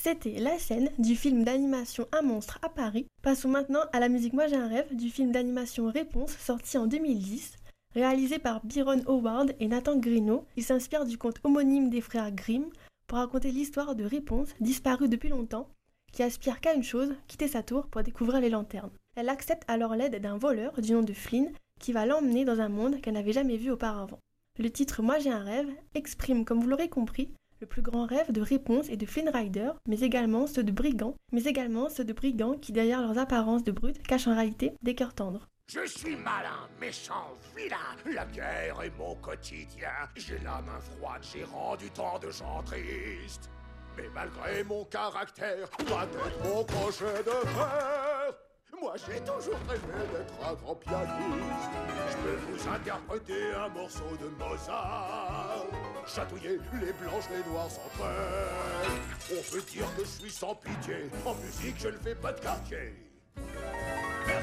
C'était la scène du film d'animation Un monstre à Paris. Passons maintenant à la musique Moi j'ai un rêve du film d'animation Réponse sorti en 2010. Réalisé par Byron Howard et Nathan Greno, il s'inspire du conte homonyme des frères Grimm pour raconter l'histoire de Réponse, disparue depuis longtemps, qui aspire qu'à une chose, quitter sa tour pour découvrir les lanternes. Elle accepte alors l'aide d'un voleur du nom de Flynn qui va l'emmener dans un monde qu'elle n'avait jamais vu auparavant. Le titre Moi j'ai un rêve exprime, comme vous l'aurez compris, le plus grand rêve de Réponse et de Flynn Rider, mais également ceux de brigands qui, derrière leurs apparences de brutes, cachent en réalité des cœurs tendres. Je suis malin, méchant, vilain, la guerre est mon quotidien. J'ai la main froide, j'ai rendu tant de gens tristes. Mais malgré mon caractère, ma tête, mon crochet de fer, moi j'ai toujours rêvé d'être un grand pianiste. Je peux vous interpréter un morceau de Mozart, chatouiller les blanches, les noirs entre elles. On peut dire que je suis sans pitié, en musique je ne fais pas de quartier.